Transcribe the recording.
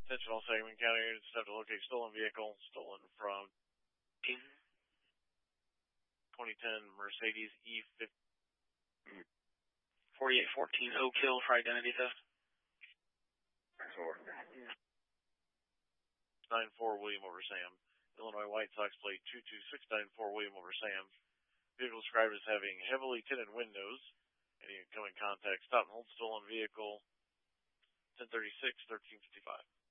Attention all Sangamon County agents have to locate stolen vehicle stolen from 2010 Mercedes E50. 4814 Oak Hill for identity theft. 94 William over Sam. Illinois White Sox plate 22694 William over Sam. Vehicle described as having heavily tinted windows. Any incoming contact. Stop and hold stolen vehicle 1036 1355.